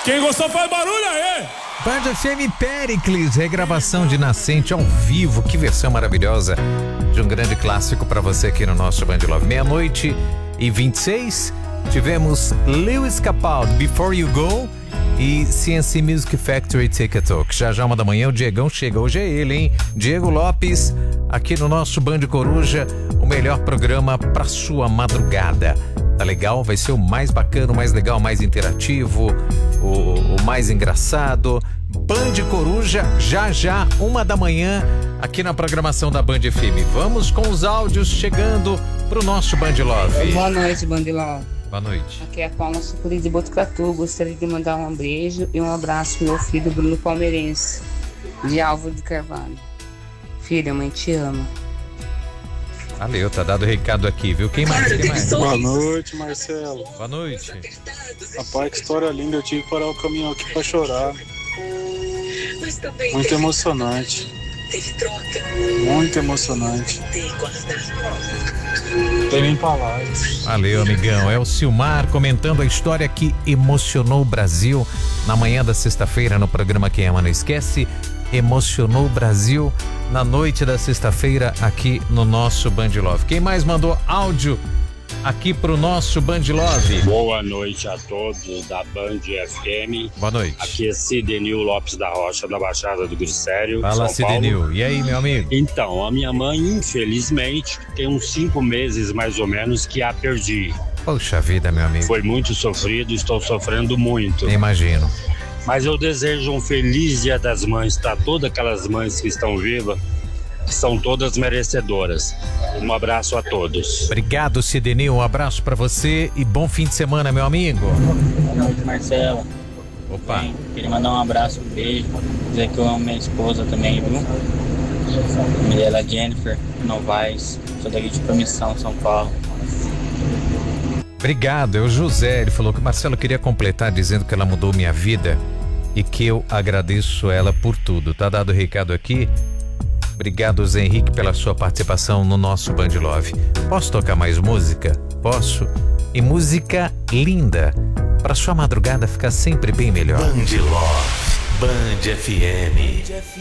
Quem gostou faz barulho aí! Band FM Péricles, regravação de Nascente ao vivo. Que versão maravilhosa de um grande clássico para você aqui no nosso Band Love. 00:26, tivemos Lewis Capaldi, Before You Go, e CNC Music Factory Take a Talk. Já 1h o Diegão chega. Hoje é ele, hein? Diego Lopes, aqui no nosso Band Coruja, o melhor programa pra sua madrugada. Tá legal? Vai ser o mais bacana, o mais legal, o mais interativo, o mais engraçado. Band Coruja, já 1h, aqui na programação da Band FM. Vamos com os áudios chegando pro nosso Band Love. Boa noite, Band Love. Boa noite. Aqui é a Paula Sucuri de Botucatu. Gostaria de mandar um beijo e um abraço pro meu filho Bruno Palmeirense, de Álvaro de Carvalho. Filho, a mãe te ama. Valeu, tá dado o recado aqui, viu? Quem mais? Boa noite, Marcelo. Boa noite. Rapaz, que história linda. Eu tive que parar o caminhão aqui pra chorar. Muito emocionante. Muito emocionante. Tem nem palavras. Valeu, amigão. É o Silmar comentando a história que emocionou o Brasil na manhã da sexta-feira no programa Quem Ama Não Esquece. Emocionou o Brasil na noite da sexta-feira aqui no nosso Band Love. Quem mais mandou áudio aqui pro nosso Band Love? Boa noite a todos da Band FM. Boa noite. Aqui é Cidenil Lopes da Rocha, da Baixada do Grissério, Fala, São Paulo. Cidenil. E aí, meu amigo? Então, a minha mãe, infelizmente, tem uns 5 meses mais ou menos que a perdi. Poxa vida, meu amigo. Foi muito sofrido, estou sofrendo muito. Imagino. Mas eu desejo um feliz Dia das Mães para todas aquelas mães que estão vivas, que são todas merecedoras. Um abraço a todos. Obrigado, Cidenil. Um abraço pra você e bom fim de semana, meu amigo. Boa noite, Marcelo. Opa. Bem, queria mandar um abraço, um beijo, dizer que eu amo minha esposa também, viu? O nome dela é Jennifer Novaes, sou daqui de Promissão, São Paulo. Obrigado, é o José. Ele falou que o Marcelo queria completar dizendo que ela mudou minha vida e que eu agradeço ela por tudo. Tá dado o recado aqui. Obrigado, Zé Henrique, pela sua participação no nosso Band Love. Posso tocar mais música? Posso. E música linda, para sua madrugada ficar sempre bem melhor. Band Love, Band FM.